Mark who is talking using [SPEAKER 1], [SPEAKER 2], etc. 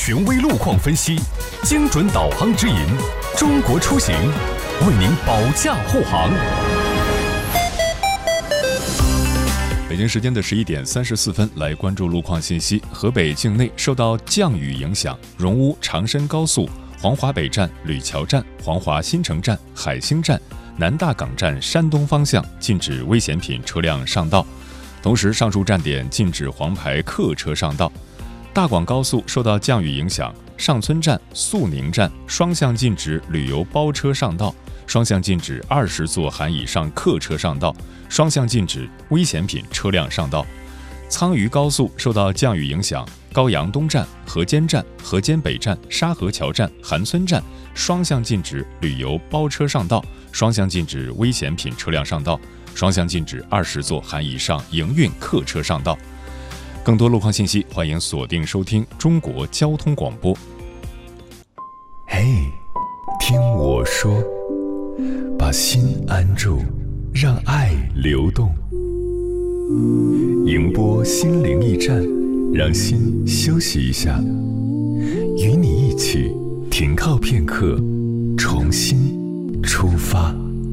[SPEAKER 1] 权威路况分析，精准导航指引，中国出行为您保驾护航。北京时间的11点34分，来关注路况信息。河北境内受到降雨影响，荣乌长深高速黄华北站、吕桥站、黄华新城站、海兴站、南大港站山东方向禁止危险品车辆上道，同时上述站点禁止黄牌客车上道。大广高速受到降雨影响，上村站、肃宁站双向禁止旅游包车上道，双向禁止20座含以上客车上道，双向禁止危险品车辆上道。沧渝高速受到降雨影响，高阳东站、河间站、河间北站、沙河桥站、韩村站双向禁止旅游包车上道，双向禁止危险品车辆上道，双向禁止20座含以上营运客车上道。更多路况信息，欢迎锁定收听中国交通广播。
[SPEAKER 2] 嘿，听我说，把心安住，让爱流动。迎波心灵驿站，让心休息一下，与你一起停靠片刻，重新出发。